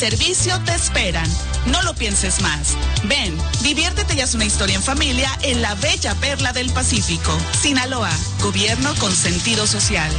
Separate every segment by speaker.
Speaker 1: servicio te esperan. No lo pienses más. Ven, diviértete y haz una historia en familia en la bella perla del Pacífico. Sinaloa, gobierno con sentido social.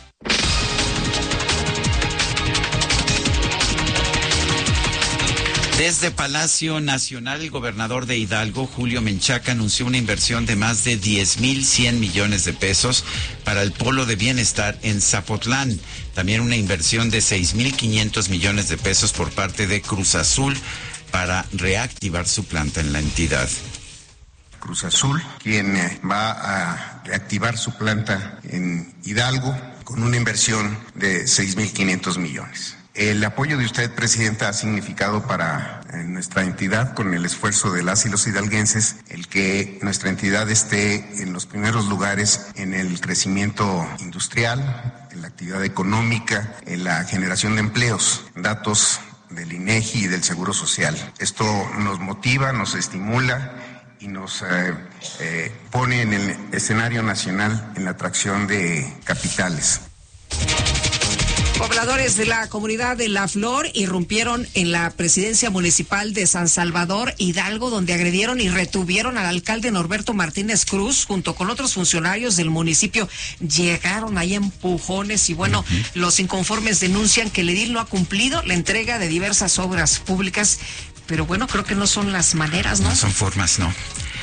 Speaker 2: Desde Palacio Nacional, el gobernador de Hidalgo, Julio Menchaca, anunció una inversión de más de 10,100 millones de pesos para el Polo de Bienestar en Zapotlán. También una inversión de 6,500 millones de pesos por parte de Cruz Azul para reactivar su planta en la entidad.
Speaker 3: Cruz Azul, quien va a reactivar su planta en Hidalgo con una inversión de 6,500 millones. El apoyo de usted, Presidenta, ha significado para nuestra entidad, con el esfuerzo de las y los hidalguenses, el que nuestra entidad esté en los primeros lugares en el crecimiento industrial, en la actividad económica, en la generación de empleos, datos del INEGI y del Seguro Social. Esto nos motiva, nos estimula y nos pone en el escenario nacional en la atracción de capitales.
Speaker 4: Pobladores de la comunidad de La Flor irrumpieron en la presidencia municipal de San Salvador, Hidalgo, donde agredieron y retuvieron al alcalde Norberto Martínez Cruz junto con otros funcionarios del municipio. Llegaron ahí empujones y bueno, los inconformes denuncian que el edil no ha cumplido la entrega de diversas obras públicas, pero bueno, creo que no son las maneras, ¿no?
Speaker 2: No son formas, no.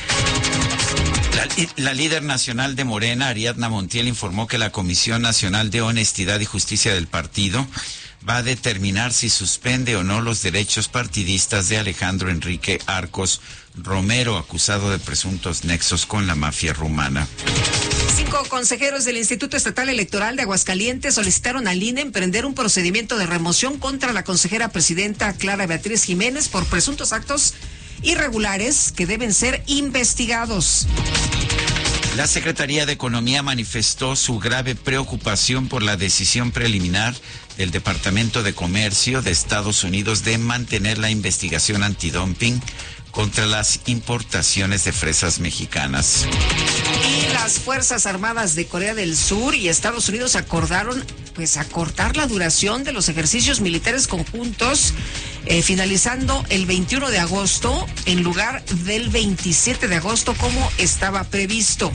Speaker 2: La líder nacional de Morena, Ariadna Montiel, informó que la Comisión Nacional de Honestidad y Justicia del partido va a determinar si suspende o no los derechos partidistas de Alejandro Enrique Arcos Romero, acusado de presuntos nexos con la mafia rumana.
Speaker 4: 5 consejeros del Instituto Estatal Electoral de Aguascalientes solicitaron al INE emprender un procedimiento de remoción contra la consejera presidenta Clara Beatriz Jiménez por presuntos actos irregulares que deben ser investigados.
Speaker 2: La Secretaría de Economía manifestó su grave preocupación por la decisión preliminar del Departamento de Comercio de Estados Unidos de mantener la investigación antidumping contra las importaciones de fresas mexicanas.
Speaker 4: Y las Fuerzas Armadas de Corea del Sur y Estados Unidos acordaron acortar la duración de los ejercicios militares conjuntos, finalizando el 21 de agosto en lugar del 27 de agosto como estaba previsto.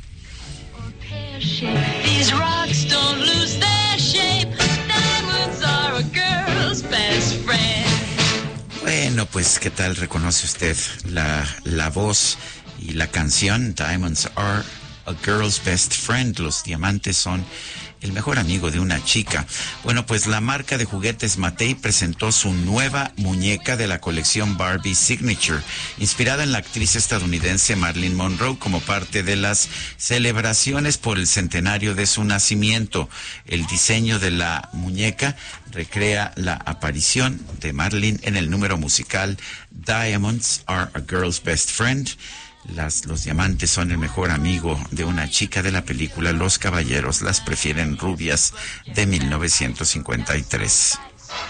Speaker 2: Bueno, pues, ¿qué tal reconoce usted la voz y la canción? Diamonds are a girl's best friend. Los diamantes son el mejor amigo de una chica. Bueno, pues la marca de juguetes Mattel presentó su nueva muñeca de la colección Barbie Signature, inspirada en la actriz estadounidense Marilyn Monroe como parte de las celebraciones por el centenario de su nacimiento. El diseño de la muñeca recrea la aparición de Marilyn en el número musical Diamonds Are a Girl's Best Friend. Los diamantes son el mejor amigo de una chica de la película Los Caballeros las prefieren rubias de 1953.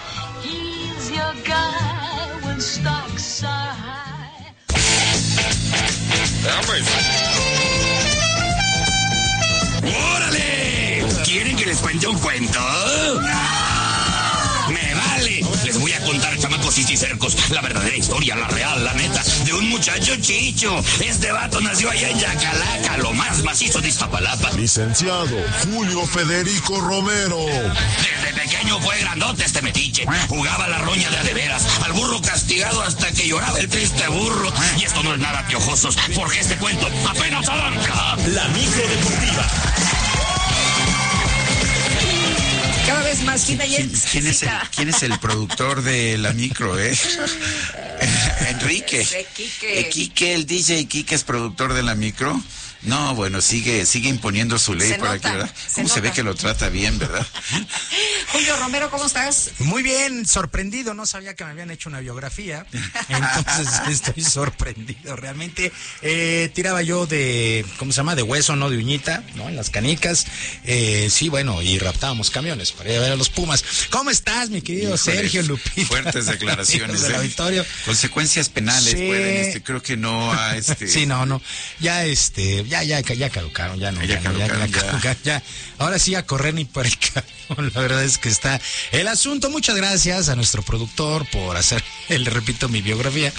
Speaker 5: ¡Órale! ¿Quieren que les cuente un cuento? ¡Me vale! Les voy a contar, chamacos y cercos, la verdadera historia, la real, la neta, de un muchacho chicho. Este vato nació allá en Yacalaca, lo más macizo de Iztapalapa.
Speaker 6: Licenciado Julio Federico Romero.
Speaker 5: Desde pequeño fue grandote este metiche. Jugaba la roña de a de veras, al burro castigado hasta que lloraba el triste burro. Y esto no es nada piojosos, porque este cuento apenas arranca.
Speaker 7: La micro deportiva.
Speaker 4: Cada vez más
Speaker 2: ¿Quién es el productor de la micro, Enrique. Quique, el DJ Quique es productor de la micro. No, bueno, sigue imponiendo su ley para que, ¿verdad? ¿Cómo se ve que lo trata bien, verdad?
Speaker 4: Julio Romero, ¿cómo estás?
Speaker 8: Muy bien, sorprendido, no sabía que me habían hecho una biografía, entonces estoy sorprendido, realmente. Tiraba yo de, ¿cómo se llama? De hueso, ¿no? De uñita, ¿no? En las canicas, sí, bueno, y raptábamos camiones para ir a ver a los Pumas. ¿Cómo estás, mi querido Sergio Lupita?
Speaker 2: Fuertes declaraciones
Speaker 8: del auditorio.
Speaker 2: Consecuencias penales
Speaker 8: sí.
Speaker 2: Pueden, creo que no a
Speaker 8: Sí, no, ya caducaron, ya no. Ya. Ahora sí a correr ni por el camión, la verdad es es que está el asunto. Muchas gracias a nuestro productor por hacer, repito, mi biografía.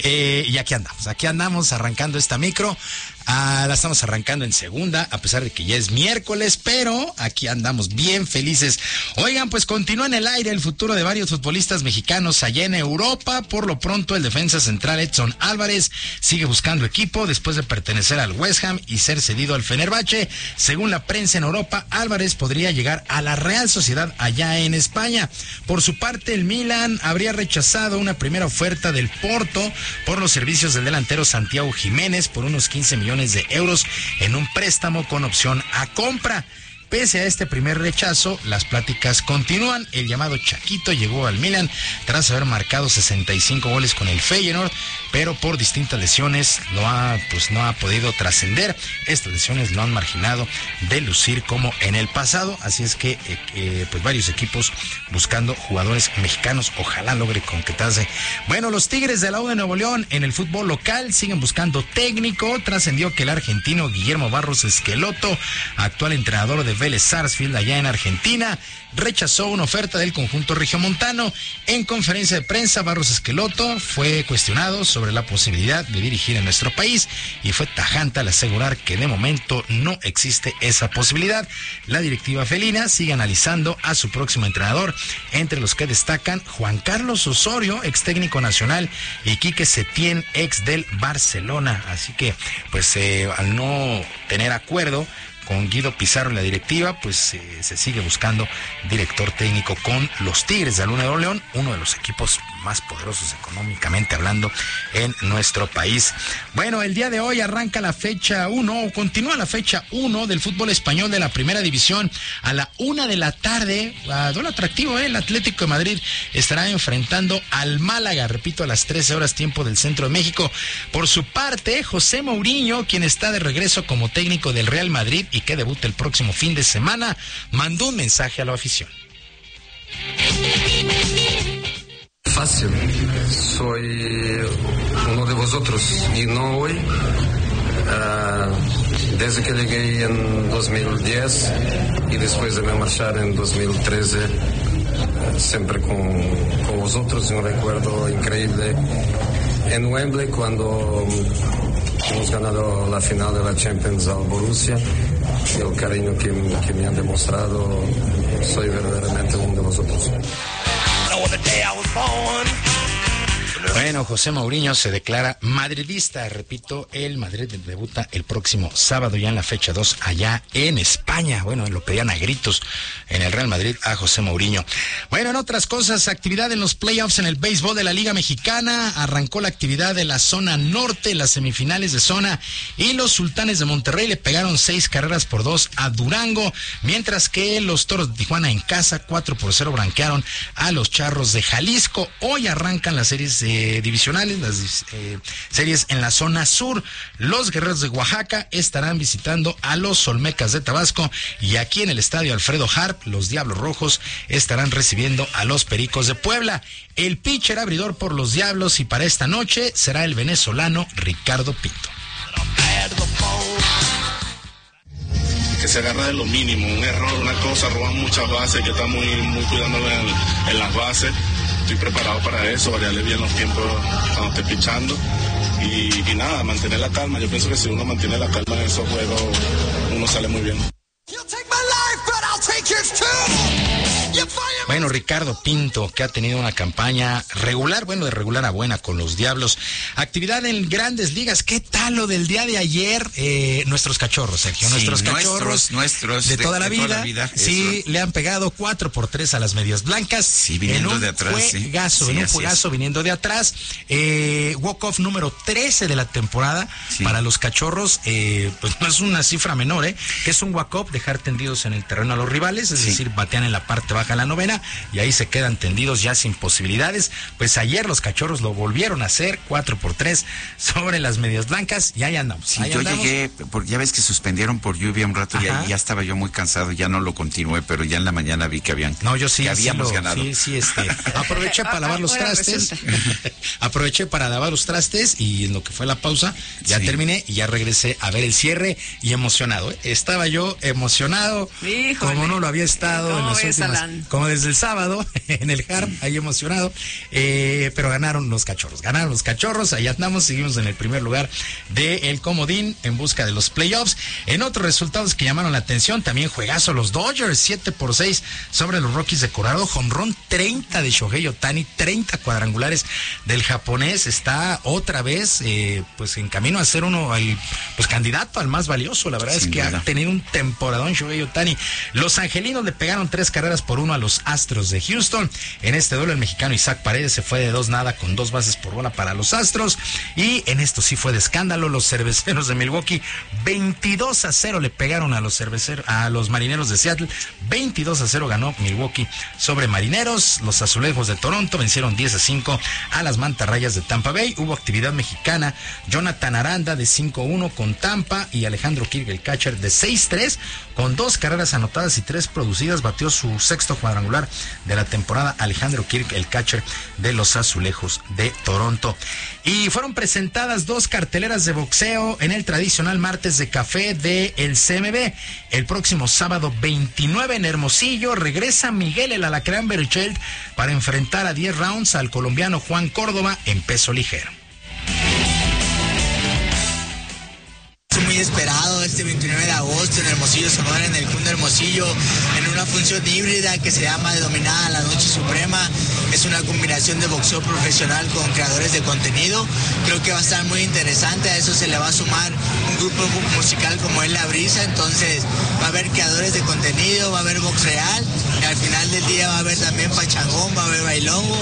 Speaker 8: Y aquí andamos arrancando esta micro. La estamos arrancando en segunda, a pesar de que ya es miércoles, pero aquí andamos bien felices. Oigan, pues continúa en el aire el futuro de varios futbolistas mexicanos allá en Europa. Por lo pronto, el defensa central Edson Álvarez sigue buscando equipo después de pertenecer al West Ham y ser cedido al Fenerbahce. Según la prensa en Europa, Álvarez podría llegar a la Real Sociedad allá en España. Por su parte, el Milan habría rechazado una primera oferta del Porto por los servicios del delantero Santiago Jiménez por unos 15 millones de euros en un préstamo con opción a compra. Pese a este primer rechazo, las pláticas continúan. El llamado Chaquito llegó al Milan tras haber marcado 65 goles con el Feyenoord, pero por distintas lesiones no ha podido trascender. Estas lesiones lo han marginado de lucir como en el pasado, así es que pues varios equipos buscando jugadores mexicanos, ojalá logre concretarse. Bueno, los Tigres de la U de Nuevo León en el fútbol local siguen buscando técnico. Trascendió que el argentino Guillermo Barros Esqueloto, actual entrenador de Vélez Sarsfield allá en Argentina, rechazó una oferta del conjunto regiomontano. En conferencia de prensa, Barros Esqueloto fue cuestionado sobre la posibilidad de dirigir en nuestro país y fue tajante al asegurar que de momento no existe esa posibilidad. La directiva felina sigue analizando a su próximo entrenador, entre los que destacan Juan Carlos Osorio, ex técnico nacional, y Quique Setién, ex del Barcelona. Así que, pues, al no tener acuerdo con Guido Pizarro en la directiva, pues se sigue buscando director técnico con los Tigres de la U de Nuevo León, uno de los equipos más poderosos económicamente hablando en nuestro país. Bueno, el día de hoy arranca la fecha 1, continúa la fecha 1 del fútbol español de la Primera División. A la 1 de la tarde, duelo atractivo, el Atlético de Madrid estará enfrentando al Málaga, repito, a las 13 horas tiempo del centro de México. Por su parte, José Mourinho, quien está de regreso como técnico del Real Madrid y que debuta el próximo fin de semana, mandó un mensaje a la afición.
Speaker 7: Fácil, soy uno de vosotros y no hoy. Desde que llegué en 2010 y después de me marchar en 2013, siempre con vosotros, un recuerdo increíble en Wembley cuando hemos ganado la final de la Champions al Borussia. El cariño que me han demostrado, soy verdaderamente uno de vosotros.
Speaker 8: Bueno, José Mourinho se declara madridista, repito, el Madrid debuta el próximo sábado ya en la fecha 2 allá en España. Bueno, lo pedían a gritos en el Real Madrid a José Mourinho. Bueno, en otras cosas, actividad en los playoffs en el béisbol de la Liga Mexicana. Arrancó la actividad de la zona norte, las semifinales de zona, y los Sultanes de Monterrey le pegaron 6-2 a Durango, mientras que los Toros de Tijuana en casa 4-0 branquearon a los Charros de Jalisco. Hoy arrancan las series divisionales, las series en la zona sur. Los Guerreros de Oaxaca estarán visitando a los Olmecas de Tabasco, y aquí en el estadio Alfredo Harp los Diablos Rojos estarán recibiendo a los Pericos de Puebla. El pitcher abridor por los Diablos y para esta noche será el venezolano Ricardo Pinto.
Speaker 9: Que se agarra de lo mínimo, un error, una cosa, roban muchas bases, que está muy cuidándolo en las bases. Estoy preparado para eso, variarle bien los tiempos cuando esté pichando y nada, mantener la calma. Yo pienso que si uno mantiene la calma en esos juegos, uno sale muy bien.
Speaker 8: Bueno, Ricardo Pinto, que ha tenido una campaña regular, bueno, de regular a buena con los Diablos. Actividad en Grandes Ligas. ¿Qué tal lo del día de ayer? Nuestros cachorros, Sergio,
Speaker 2: sí,
Speaker 8: nuestros cachorros
Speaker 2: de
Speaker 8: toda la vida. Sí, le han pegado 4-3 a las Medias Blancas.
Speaker 2: Sí, viniendo de atrás.
Speaker 8: En un juegazo viniendo de atrás. Walk-off número 13 de la temporada para los cachorros. Pues no es una cifra menor, que es un walk-off, dejar tendidos en el terreno a los rivales, es decir, batean en la parte baja de la novena y ahí se quedan tendidos ya sin posibilidades. Pues ayer los cachorros lo volvieron a hacer, 4-3 sobre las Medias Blancas, y ahí andamos.
Speaker 2: Sí, yo llegué, porque ya ves que suspendieron por lluvia un rato, y ya estaba yo muy cansado, ya no lo continué, pero ya en la mañana vi que habíamos ganado.
Speaker 8: Aproveché para lavar los trastes. Aproveché para lavar los trastes y en lo que fue la pausa, ya terminé y ya regresé a ver el cierre y emocionado. Estaba yo emocionado.
Speaker 4: Híjole,
Speaker 8: como no lo había estado en las últimas. como desde el sábado en el Harp, ahí emocionado, pero ganaron los Cachorros, ahí andamos, seguimos en el primer lugar del comodín en busca de los playoffs. En otros resultados que llamaron la atención, también juegazo, los Dodgers 7-6 sobre los Rockies de Colorado, jonrón 30 de Shohei Ohtani, 30 cuadrangulares del japonés, está otra vez pues en camino a ser pues candidato al más valioso. La verdad es que ha tenido un temporadón Shohei Ohtani. Los angelinos le pegaron 3-1 a los Astros de Houston. En este duelo el mexicano Isaac Paredes se fue de 2-0 con 2 bases por bola para los Astros, y en esto sí fue de escándalo. Los cerveceros de Milwaukee 22-0 le pegaron a los marineros de Seattle. 22-0 ganó Milwaukee sobre marineros. Los azulejos de Toronto vencieron 10-5 a las mantarrayas de Tampa Bay. Hubo actividad mexicana. Jonathan Aranda de 5-1 con Tampa, y Alejandro Kirk, el catcher, de 6-3 con 2 carreras anotadas y 3 producidas. Batió su sexto cuadrangular de la temporada Alejandro Kirk, el catcher de los azulejos de Toronto. Y fueron presentadas 2 carteleras de boxeo en el tradicional martes de café de el CMB. El próximo sábado 29 en Hermosillo regresa Miguel el Alacrán Berchelt para enfrentar a 10 rounds al colombiano Juan Córdoba en peso ligero.
Speaker 10: Muy esperado este 29 de agosto en Hermosillo, Sonora, en el Club de Hermosillo, en una función híbrida que se llama Denominada la Noche Suprema. Es una combinación de boxeo profesional con creadores de contenido. Creo que va a estar muy interesante. A eso se le va a sumar un grupo musical como es La Brisa. Entonces va a haber creadores de contenido, va a haber box real, y al final del día va a haber también pachangón, va a haber bailongo.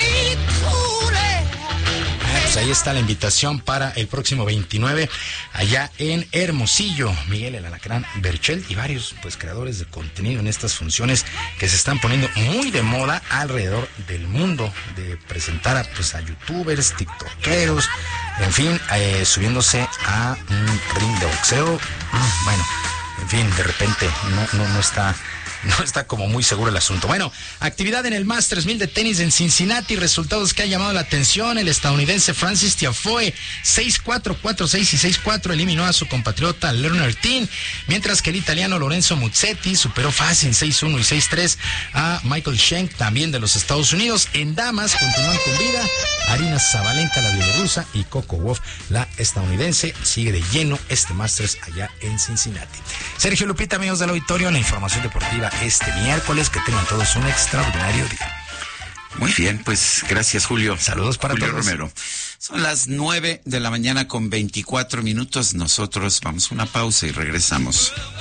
Speaker 8: Pues ahí está la invitación para el próximo 29 allá en Hermosillo. Miguel el Alacrán Berchelt y varios pues creadores de contenido en estas funciones que se están poniendo muy de moda alrededor del mundo, de presentar a youtubers, tiktokeros, en fin, subiéndose a un ring de boxeo. Bueno, en fin, de repente no está como muy seguro el asunto. Bueno, actividad en el Masters 1000 de tenis en Cincinnati, resultados que han llamado la atención. El estadounidense Francis Tiafoe 6-4, 4-6 y 6-4 eliminó a su compatriota Leonard Tin, mientras que el italiano Lorenzo Musetti superó fácil 6-1 y 6-3 a Michael Schenk, también de los Estados Unidos. En damas continúan con vida Arina Zabalenka, la bielorrusa, y Coco Gauff, la estadounidense. Sigue de lleno este Masters allá en Cincinnati. Sergio, Lupita, amigos del auditorio, la información deportiva este miércoles. Que tengan todos un extraordinario día.
Speaker 2: Muy bien, pues gracias, Julio.
Speaker 8: Saludos para
Speaker 2: Julio
Speaker 8: todos.
Speaker 2: Romero. Son las 9 de la mañana con 24 minutos. Nosotros vamos a una pausa y regresamos.